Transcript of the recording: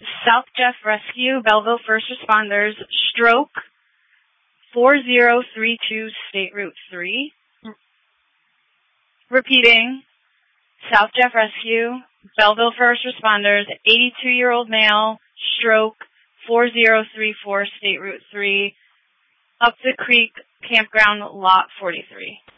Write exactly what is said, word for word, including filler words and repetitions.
South Jeff Rescue, Belleville First Responders, stroke four zero three two State Route three. Repeating, South Jeff Rescue, Belleville First Responders, eighty-two-year-old male, stroke four zero three four State Route three, Up the Creek Campground, Lot forty-three.